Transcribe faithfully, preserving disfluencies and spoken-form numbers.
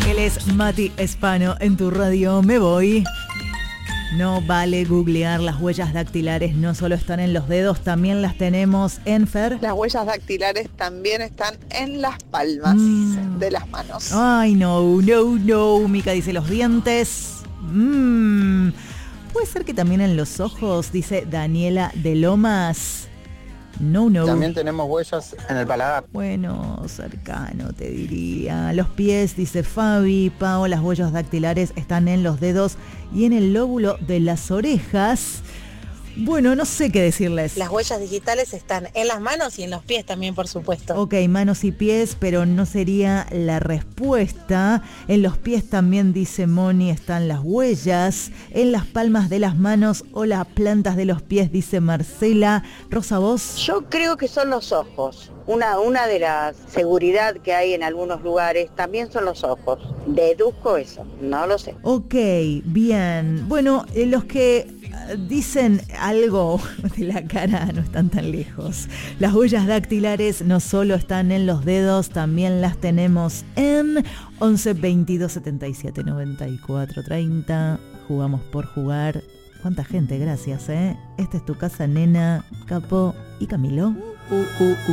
Él es Mati Spano en tu radio Me Voy. No vale googlear, las huellas dactilares no solo están en los dedos, también las tenemos en Fer. Las huellas dactilares también están en las palmas mm. de las manos. Ay, no, no, no. Mica dice los dientes. Mm. Puede ser que también en los ojos, dice Daniela de Lomas. No, no. También tenemos huellas en el paladar. Bueno, cercano te diría. Los pies, dice Fabi. Pao, las huellas dactilares están en los dedos y en el lóbulo de las orejas. Bueno, no sé qué decirles. Las huellas digitales están en las manos y en los pies también, por supuesto. Ok, manos y pies, pero no sería la respuesta. En los pies también, dice Moni, están las huellas. En las palmas de las manos o las plantas de los pies, dice Marcela. Rosa, ¿vos? Yo creo que son los ojos. Una, una de las seguridad que hay en algunos lugares también son los ojos. Deduzco eso, no lo sé. Ok, bien. Bueno, eh, los que dicen algo de la cara no están tan lejos. Las huellas dactilares no solo están en los dedos, también las tenemos en once veintidós setenta y siete noventa y cuatro treinta. Jugamos por jugar. ¿Cuánta gente? Gracias, ¿eh? Esta es tu casa, nena, Capo y Camilo. Uh, uh, uh.